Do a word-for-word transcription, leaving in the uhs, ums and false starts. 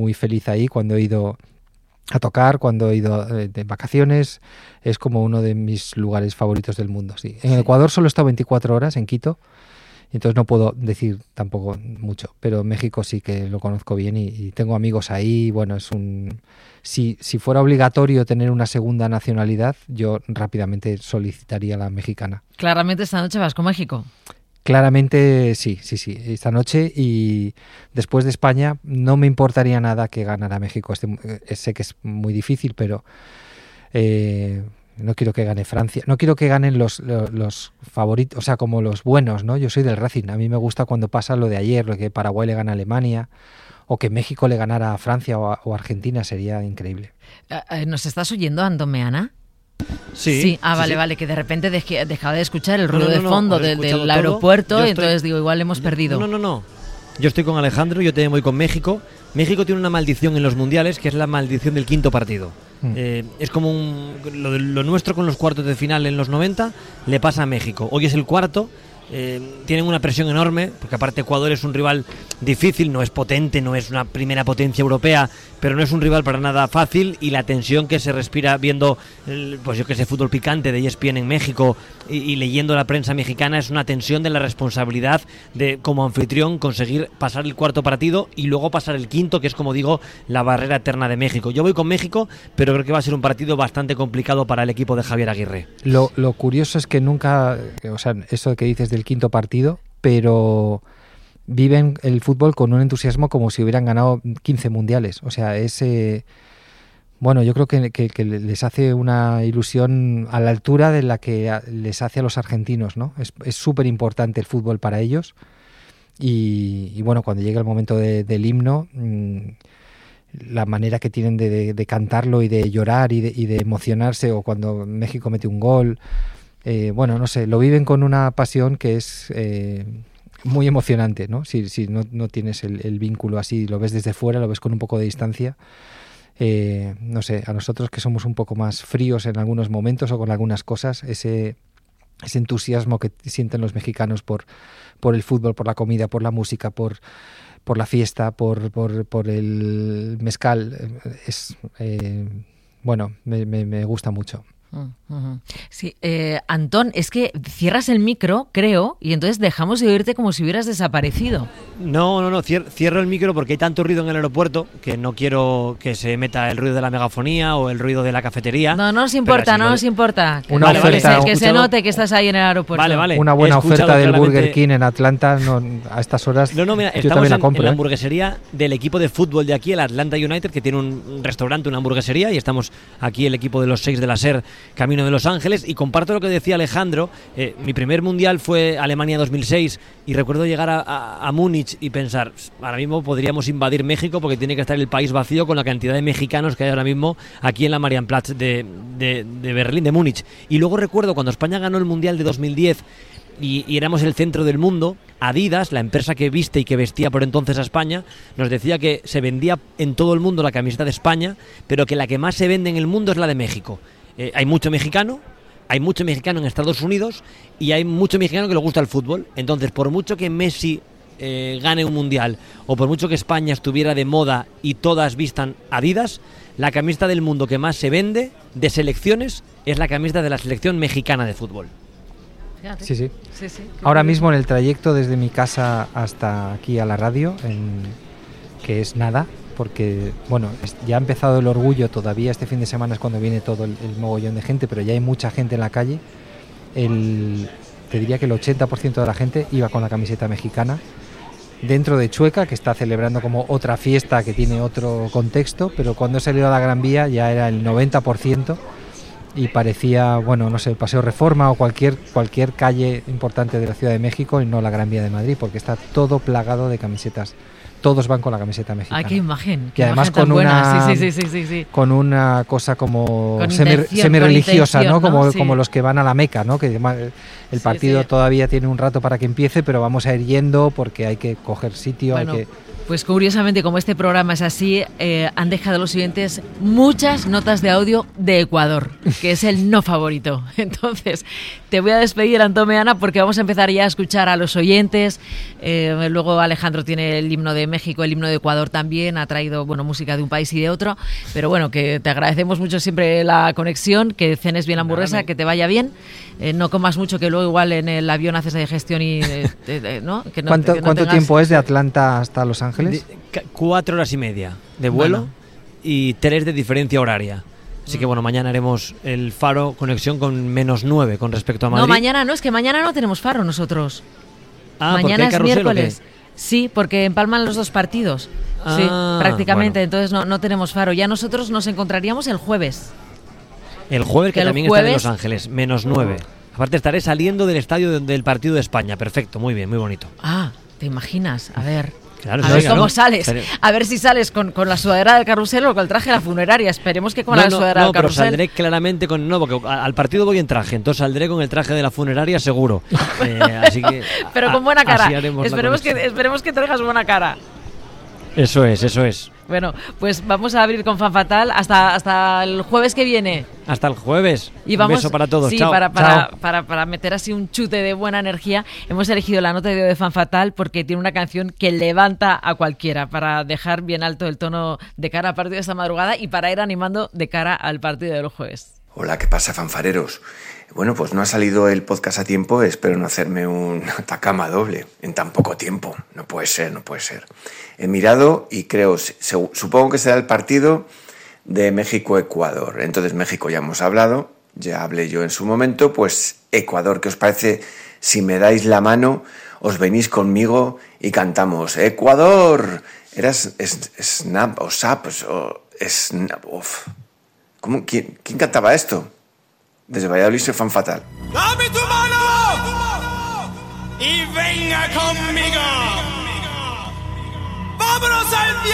muy feliz ahí cuando he ido a tocar, cuando he ido de, de vacaciones. Es como uno de mis lugares favoritos del mundo, sí. En sí. Ecuador solo he estado veinticuatro horas, en Quito, entonces no puedo decir tampoco mucho, pero México sí que lo conozco bien y, y tengo amigos ahí. Bueno, es un... Si, si fuera obligatorio tener una segunda nacionalidad, yo rápidamente solicitaría la mexicana. Claramente esta noche vas con México. Claramente sí, sí, sí, esta noche, y después de España no me importaría nada que ganara México. Este, eh, sé que es muy difícil, pero eh, no quiero que gane Francia, no quiero que ganen los, los, los favoritos, o sea, como los buenos, ¿no? Yo soy del Racing, a mí me gusta cuando pasa lo de ayer, lo que Paraguay le gana a Alemania, o que México le ganara a Francia o a, o a Argentina, sería increíble. ¿Nos estás oyendo, Antón Meana? Sí, sí, ah, sí, vale, sí. vale, que de repente dej- dejaba de escuchar el ruido no, no, de no, fondo no, de, del todo. aeropuerto, Estoy... entonces digo, igual hemos perdido. No, no, no. Yo estoy con Alejandro, yo también voy con México. México tiene una maldición en los mundiales, que es la maldición del quinto partido. Mm. Eh, es como un, lo, lo nuestro con los cuartos de final en los noventa, le pasa a México. Hoy es el cuarto. Eh, tienen una presión enorme, porque aparte Ecuador es un rival difícil, no es potente, no es una primera potencia europea, pero no es un rival para nada fácil, y la tensión que se respira viendo, el, pues yo que sé, fútbol picante de E S P N en México y, y leyendo la prensa mexicana, es una tensión de la responsabilidad de, como anfitrión, conseguir pasar el cuarto partido y luego pasar el quinto, que es, como digo, la barrera eterna de México. Yo voy con México, pero creo que va a ser un partido bastante complicado para el equipo de Javier Aguirre. Lo, lo curioso es que nunca, o sea, eso que dices del quinto partido, pero viven el fútbol con un entusiasmo como si hubieran ganado quince mundiales. O sea, es eh, bueno, yo creo que, que, que les hace una ilusión a la altura de la que les hace a los argentinos, ¿no? Es súper importante el fútbol para ellos, y, y bueno, cuando llega el momento de, del himno, mmm, la manera que tienen de, de, de cantarlo y de llorar y de, y de emocionarse, o cuando México mete un gol. Eh, bueno, no sé, lo viven con una pasión que es eh, muy emocionante, ¿no? Si, si no, no tienes el, el vínculo así, lo ves desde fuera, lo ves con un poco de distancia. Eh, no sé, a nosotros que somos un poco más fríos en algunos momentos o con algunas cosas, ese, ese entusiasmo que sienten los mexicanos por, por el fútbol, por la comida, por la música, por, por la fiesta, por, por, por el mezcal, es eh, bueno, me, me, me gusta mucho. Uh-huh. Sí, eh, Antón, es que cierras el micro, creo, y entonces dejamos de oírte como si hubieras desaparecido. No, no, no, cier- cierro el micro porque hay tanto ruido en el aeropuerto que no quiero que se meta el ruido de la megafonía o el ruido de la cafetería. No, no nos importa, no vale. nos importa. Que, Una vale, oferta, que, se, que se note que estás ahí en el aeropuerto. Vale, vale. Una buena oferta del claramente... Burger King en Atlanta, no, a estas horas. No, no, mira, yo estamos también la en, compro, en la ¿eh? hamburguesería del equipo de fútbol de aquí, el Atlanta United, que tiene un restaurante, una hamburguesería, y estamos aquí el equipo de los seis de la SER, camino de Los Ángeles. Y comparto lo que decía Alejandro. Eh, mi primer mundial fue Alemania dos mil seis, y recuerdo llegar a, a, a Múnich y pensar, ahora mismo podríamos invadir México porque tiene que estar el país vacío con la cantidad de mexicanos que hay ahora mismo aquí en la Marienplatz de, de, de Berlín, de Múnich. Y luego recuerdo cuando España ganó el mundial de dos mil diez y, y éramos el centro del mundo, Adidas, la empresa que viste y que vestía por entonces a España, nos decía que se vendía en todo el mundo la camiseta de España, pero que la que más se vende en el mundo es la de México. Eh, hay mucho mexicano, hay mucho mexicano en Estados Unidos y hay mucho mexicano que le gusta el fútbol. Entonces, por mucho que Messi eh, gane un mundial, o por mucho que España estuviera de moda y todas vistan Adidas, la camiseta del mundo que más se vende de selecciones es la camiseta de la selección mexicana de fútbol. Sí, sí. sí, sí Ahora mismo en el trayecto desde mi casa hasta aquí a la radio, en, que es nada, porque bueno, ya ha empezado el orgullo, todavía este fin de semana es cuando viene todo el, el mogollón de gente, pero ya hay mucha gente en la calle. El, te diría que el ochenta por ciento de la gente iba con la camiseta mexicana. Dentro de Chueca, que está celebrando como otra fiesta que tiene otro contexto, pero cuando he salido a la Gran Vía ya era el noventa por ciento y parecía, bueno, no sé, el Paseo Reforma o cualquier, cualquier calle importante de la Ciudad de México, y no la Gran Vía de Madrid, porque está todo plagado de camisetas. Todos van con la camiseta mexicana. Ay, qué imagen. Y además imagen con tan una, buena. Sí, sí, sí, sí, sí. con una cosa como con semi, semi-religiosa, ¿no? ¿no? Como, Sí. como los que van a la Meca, ¿no? Que el partido sí, sí. todavía tiene un rato para que empiece, pero vamos a ir yendo porque hay que coger sitio, bueno, hay que... Pues curiosamente, como este programa es así, eh, han dejado los oyentes muchas notas de audio de Ecuador, que es el no favorito. Entonces, te voy a despedir, Antón Meana, porque vamos a empezar ya a escuchar a los oyentes. Eh, luego Alejandro tiene el himno de México, el himno de Ecuador también, ha traído bueno música de un país y de otro. Pero bueno, que te agradecemos mucho siempre la conexión, que cenes bien la hamburguesa, que te vaya bien. Eh, no comas mucho, que luego igual en el avión haces digestión y... Eh, eh, ¿no? Que no, ¿Cuánto, que no ¿cuánto tengas... tiempo es de Atlanta hasta Los Ángeles? De, cuatro horas y media de vuelo, bueno, y tres de diferencia horaria. Así que bueno, mañana haremos el Faro conexión con menos nueve con respecto a Madrid. No, mañana no, es que mañana no tenemos Faro nosotros. Ah, mañana es miércoles. Sí, porque empalman los dos partidos. Ah, sí, prácticamente. Bueno. Entonces no, no tenemos Faro. Ya nosotros nos encontraríamos el jueves. El jueves, que, que también jueves... está en Los Ángeles, menos nueve. Aparte estaré saliendo del estadio del partido de España. Perfecto, muy bien, muy bonito. Ah, ¿te imaginas? A ver... Claro, a sí, ver claro. cómo sales. A ver si sales con, con la sudadera del carrusel o con el traje de la funeraria. Esperemos que con no, la no, sudadera no, del carrusel. No, pero saldré claramente con... No, porque al partido voy en traje, entonces saldré con el traje de la funeraria seguro. Eh, así que, pero con buena cara. Esperemos que, conexión. esperemos que traigas buena cara. Eso es, eso es. Bueno, pues vamos a abrir con Fan Fatal hasta, hasta el jueves que viene. Hasta el jueves. Y vamos, un beso para todos. Sí, Chao. Para, para, Chao. Para, para meter así un chute de buena energía, hemos elegido la nota de de Fan Fatal porque tiene una canción que levanta a cualquiera para dejar bien alto el tono de cara al partido de esta madrugada y para ir animando de cara al partido del jueves. Hola, ¿qué pasa, fanfareros? Bueno, pues no ha salido el podcast a tiempo, espero no hacerme un atacama doble en tan poco tiempo. No puede ser, no puede ser. He mirado y creo, supongo que será el partido de México-Ecuador. Entonces, México ya hemos hablado, ya hablé yo en su momento, pues Ecuador, ¿qué os parece? Si me dais la mano, os venís conmigo y cantamos ¡Ecuador! Era Snap o Sap o Snap, uf. ¿Cómo? ¿Quién, ¿Quién cantaba esto? Desde Valladolid soy Fan Fatal. ¡Dame tu mano! Y venga conmigo. ¡Vámonos al